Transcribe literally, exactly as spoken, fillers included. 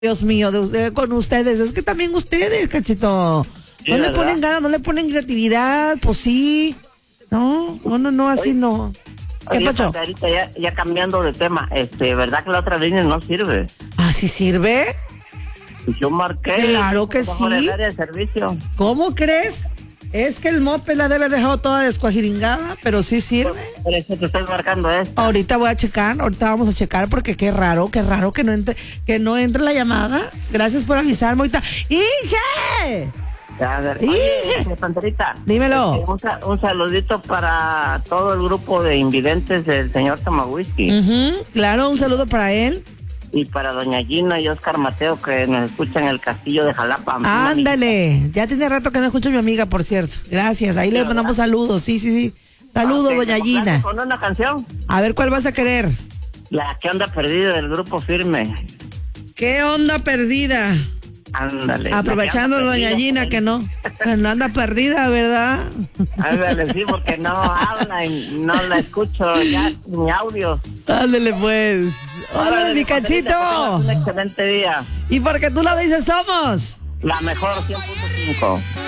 Dios mío, de usted, con ustedes, es que también ustedes, Cachito, Sí, no le ¿verdad? ponen ganas, no le ponen creatividad, pues sí, no, no, no, no, así no. ¿Qué Oye, pacho? Pacarita, ya, ya cambiando de tema, este, ¿verdad que la otra línea no sirve? ¿Ah, sí sirve? Pues yo marqué. Claro que mejor sí. el área de servicio. ¿Cómo crees? Es que el mope la debe haber dejado toda descuajiringada, pero sí sirve. Por eso te estoy marcando esto. Ahorita voy a checar, ahorita vamos a checar porque qué raro, qué raro que no entre, que no entre la llamada. Gracias por avisarme ahorita. ¡Hije! A ver, ¡Hije! oye, este, Panterita. Dímelo. este, un, sa- un saludito para todo el grupo de invidentes del señor Tamahuisky. Ujú, claro, un saludo para él. Y para doña Gina y Oscar Mateo, que nos escuchan en el castillo de Jalapa. Ándale, ya tiene rato que no escucho a mi amiga, por cierto. Gracias, ahí le ¿verdad? mandamos saludos, sí, sí, sí. Saludos, Ok, doña ¿me complace Gina. con una canción? A ver, ¿cuál vas a querer? La que anda perdida del grupo Firme. ¿Qué onda perdida? Ándale. Aprovechando la que anda doña perdida, Gina pues. que no, que no anda perdida, ¿verdad? Ándale, sí, porque no habla y no la escucho ya ni audio. Ándale pues. Hola, mi Panterita, que tengas Cachito. un excelente día. Y porque tú lo dices somos. La mejor cien punto cinco.